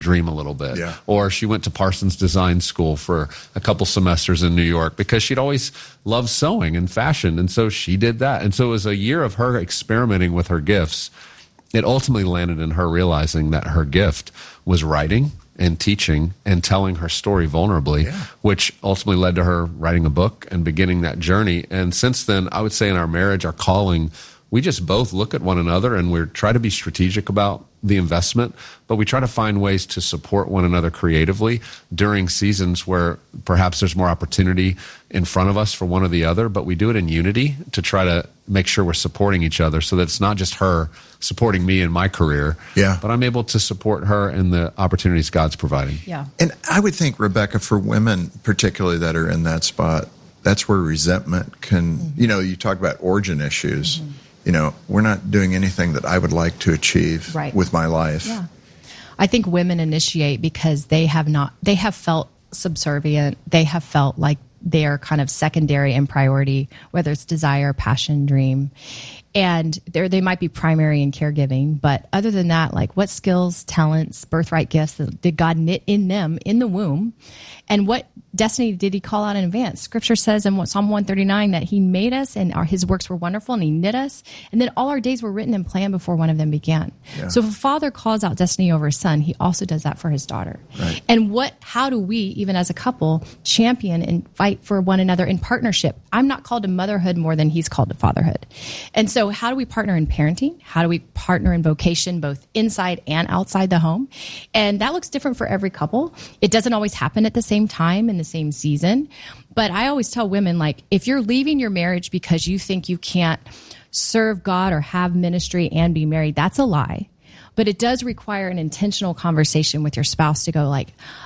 dream a little bit. Yeah. Or she went to Parsons Design School for a couple semesters in New York because she'd always loved sewing and fashion. And so she did that. And so it was a year of her experimenting with her gifts. It ultimately landed in her realizing that her gift was writing and teaching and telling her story vulnerably, which ultimately led to her writing a book and beginning that journey. And since then, I would say in our marriage, our calling, we just both look at one another and we try to be strategic about the investment, but we try to find ways to support one another creatively during seasons where perhaps there's more opportunity in front of us for one or the other, but we do it in unity to try to make sure we're supporting each other so that it's not just her supporting me in my career, but I'm able to support her in the opportunities God's providing. Yeah. And I would think, Rebecca, for women particularly that are in that spot, that's where resentment can, you talk about origin issues. We're not doing anything that I would like to achieve with my life. Yeah. I think women initiate because they have felt subservient. They have felt like they are kind of secondary in priority, whether it's desire, passion, dream. And they might be primary in caregiving. But other than that, like what skills, talents, birthright gifts did God knit in them in the womb? And what destiny did he call out in advance? Scripture says in Psalm 139 that he made us and his works were wonderful and he knit us. And then all our days were written and planned before one of them began. Yeah. So if a father calls out destiny over his son, he also does that for his daughter. Right. And how do we, even as a couple, champion and fight for one another in partnership? I'm not called to motherhood more than he's called to fatherhood. And so how do we partner in parenting? How do we partner in vocation, both inside and outside the home? And that looks different for every couple. It doesn't always happen at the same time in the same season. But I always tell women, like, if you're leaving your marriage because you think you can't serve God or have ministry and be married, that's a lie. But it does require an intentional conversation with your spouse to go like,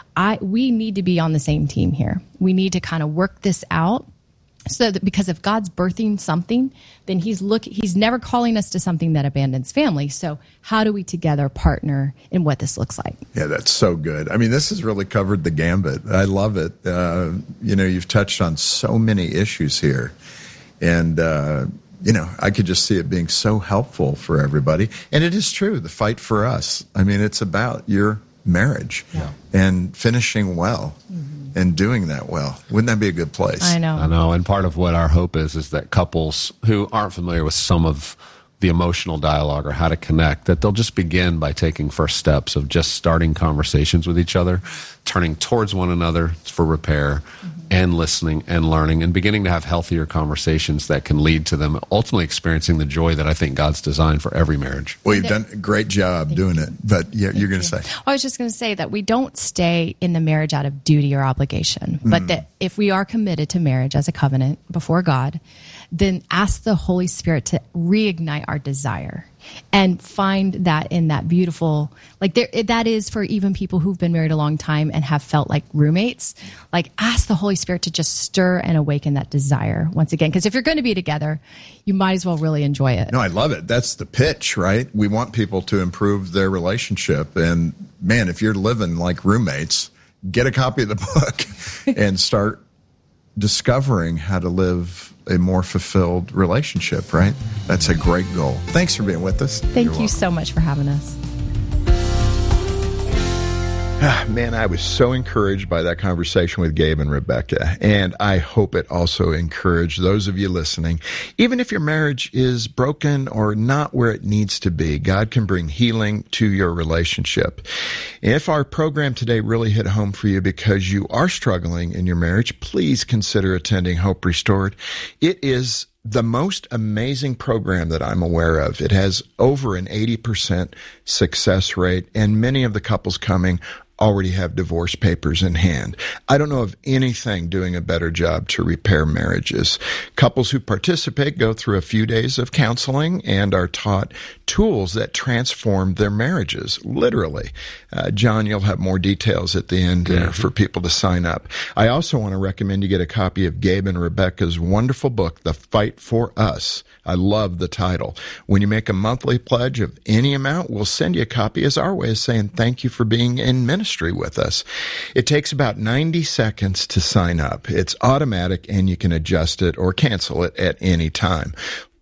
we need to be on the same team here. We need to kind of work this out. So that because if God's birthing something, then he's never calling us to something that abandons family. So how do we together partner in what this looks like? Yeah, that's so good. I mean, this has really covered the gambit. I love it. You've touched on so many issues here. And, I could just see it being so helpful for everybody. And it is true, the fight for us. I mean, it's about your marriage and finishing well. Mm-hmm. And doing that well. Wouldn't that be a good place? I know. And part of what our hope is that couples who aren't familiar with some of the emotional dialogue or how to connect, that they'll just begin by taking first steps of just starting conversations with each other, turning towards one another for repair, and listening and learning and beginning to have healthier conversations that can lead to them ultimately experiencing the joy that I think God's designed for every marriage. Well, you've done a great job doing it, but you're going to say. I was just going to say that we don't stay in the marriage out of duty or obligation, but that if we are committed to marriage as a covenant before God, then ask the Holy Spirit to reignite our desire and find that in that beautiful, that is for even people who've been married a long time and have felt like roommates, ask the Holy Spirit to just stir and awaken that desire once again. Because if you're going to be together, you might as well really enjoy it. No, I love it. That's the pitch, right? We want people to improve their relationship. And man, if you're living like roommates, get a copy of the book and start discovering how to live a more fulfilled relationship, right? That's a great goal. Thanks for being with us. Thank you so much for having us. Man, I was so encouraged by that conversation with Gabe and Rebecca, and I hope it also encouraged those of you listening. Even if your marriage is broken or not where it needs to be, God can bring healing to your relationship. If our program today really hit home for you because you are struggling in your marriage, please consider attending Hope Restored. It is the most amazing program that I'm aware of. It has over an 80% success rate, and many of the couples coming already have divorce papers in hand. I don't know of anything doing a better job to repair marriages. Couples who participate go through a few days of counseling and are taught tools that transform their marriages, literally. John, you'll have more details at the end for people to sign up. I also want to recommend you get a copy of Gabe and Rebecca's wonderful book, The Fight for Us. I love the title. When you make a monthly pledge of any amount, we'll send you a copy as our way of saying thank you for being in ministry with us. It takes about 90 seconds to sign up. It's automatic and you can adjust it or cancel it at any time.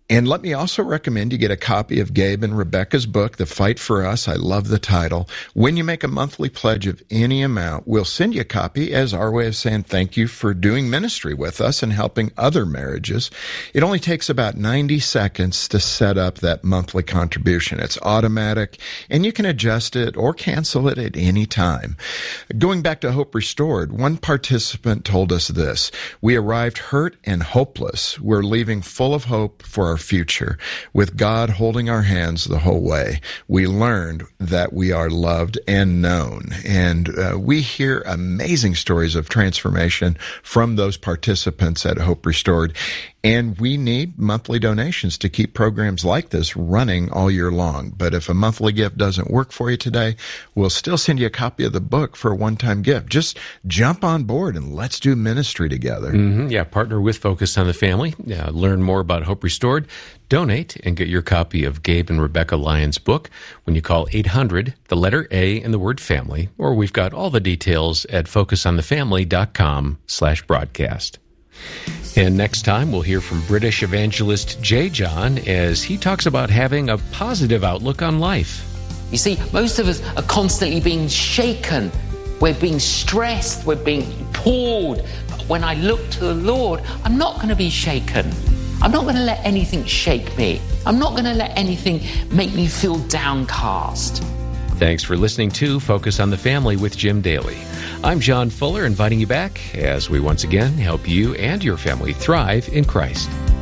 And let me also recommend you get a copy of Gabe and Rebecca's book, The Fight for Us. I love the title. When you make a monthly pledge of any amount, we'll send you a copy as our way of saying thank you for doing ministry with us and helping other marriages. It only takes about 90 seconds to set up that monthly contribution. It's automatic, and you can adjust it or cancel it at any time. Going back to Hope Restored, one participant told us this: "We arrived hurt and hopeless. We're leaving full of hope for our future. With God holding our hands the whole way, we learned that we are loved and known." And we hear amazing stories of transformation from those participants at Hope Restored. And we need monthly donations to keep programs like this running all year long. But if a monthly gift doesn't work for you today, we'll still send you a copy of the book for a one-time gift. Just jump on board and let's do ministry together. Yeah, partner with Focus on the Family. Learn more about Hope Restored. Donate and get your copy of Gabe and Rebecca Lyons' book when you call 800, the letter A and the word family, or we've got all the details at focusonthefamily.com/broadcast. And next time, we'll hear from British evangelist J. John as he talks about having a positive outlook on life. You see, most of us are constantly being shaken. We're being stressed. We're being pulled. But when I look to the Lord, I'm not going to be shaken. I'm not going to let anything shake me. I'm not going to let anything make me feel downcast. Thanks for listening to Focus on the Family with Jim Daly. I'm John Fuller, inviting you back as we once again help you and your family thrive in Christ.